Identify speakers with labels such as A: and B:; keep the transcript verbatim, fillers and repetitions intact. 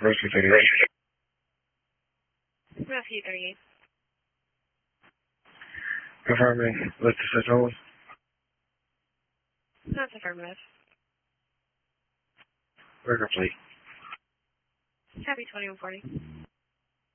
A: Rescue thirty-eight.
B: Rescue thirty-eight.
A: Confirming, lift the switch only.
B: That's affirmative.
A: Record fleet.
B: Happy twenty-one forty.